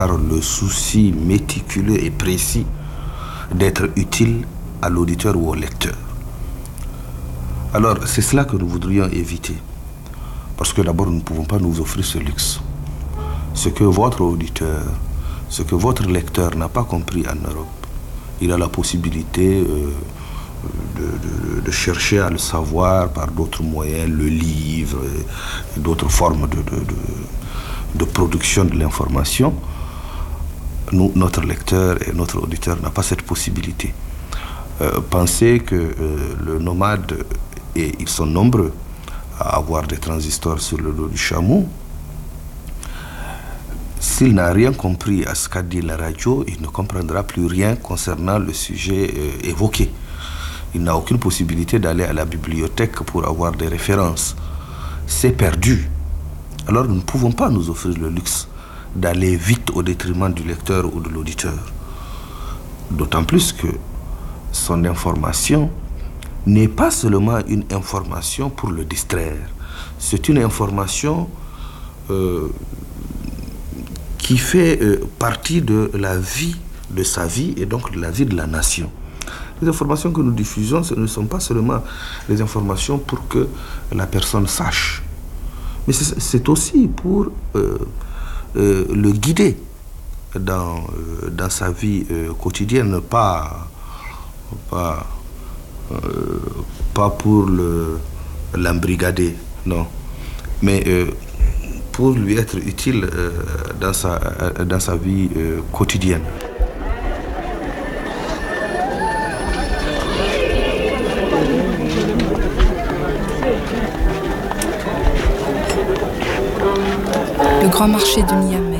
le souci méticuleux et précis d'être utile à l'auditeur ou au lecteur. Alors, c'est cela que nous voudrions éviter. Parce que d'abord, nous ne pouvons pas nous offrir ce luxe. Ce que votre auditeur, ce que votre lecteur n'a pas compris en Europe, il a la possibilité de chercher à le savoir par d'autres moyens, le livre, et d'autres formes de production de l'information. Nous, notre lecteur et notre auditeur n'a pas cette possibilité. Pensez que le nomade, et ils sont nombreux à avoir des transistors sur le dos du chameau, s'il n'a rien compris à ce qu'a dit la radio, il ne comprendra plus rien concernant le sujet évoqué. Il n'a aucune possibilité d'aller à la bibliothèque pour avoir des références. C'est perdu. Alors nous ne pouvons pas nous offrir le luxe d'aller vite au détriment du lecteur ou de l'auditeur. D'autant plus que son information n'est pas seulement une information pour le distraire. C'est une information qui fait partie de la vie, de sa vie et donc de la vie de la nation. Les informations que nous diffusons, ce ne sont pas seulement les informations pour que la personne sache, mais c'est aussi pour le guider dans sa vie quotidienne, pas pour l'embrigader, non, mais pour lui être utile dans sa vie quotidienne. Le grand marché de Niamey.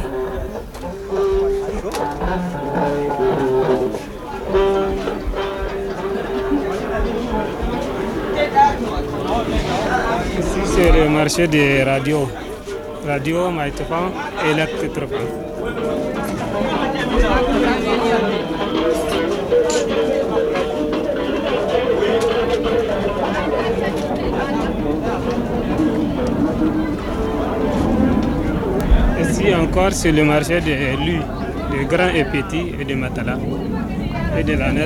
Ici c'est le marché des radios. Radio Maïtefan et Electrofan. Ici encore c'est le marché de lui, de grands et petits et de Matala et de la net.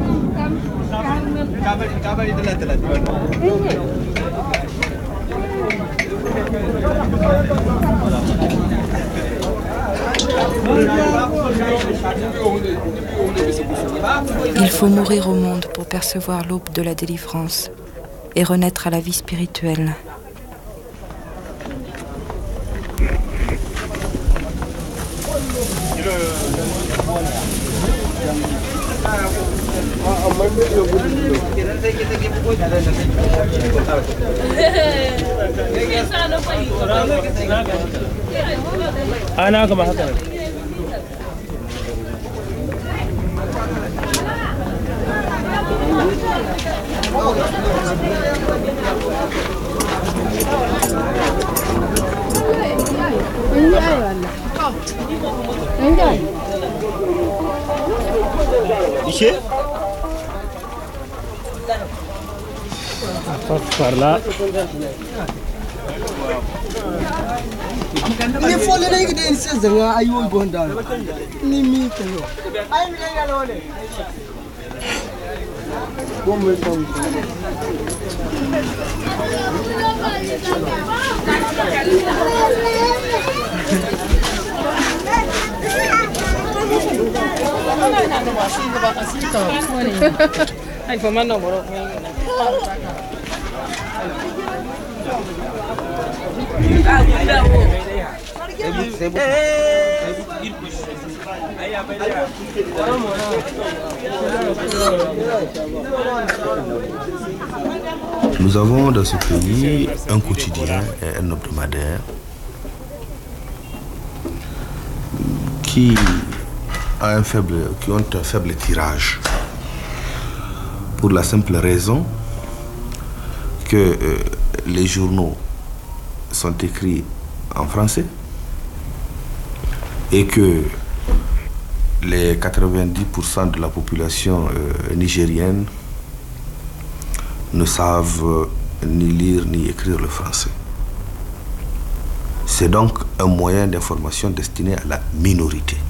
Il faut mourir au monde pour percevoir l'aube de la délivrance et renaître à la vie spirituelle. Par là. Nous avons dans ce pays un quotidien et un hebdomadaire qui ont un faible tirage, pour la simple raison que les journaux sont écrits en français et que les 90% de la population nigérienne ne savent ni lire ni écrire le français. C'est donc un moyen d'information destiné à la minorité.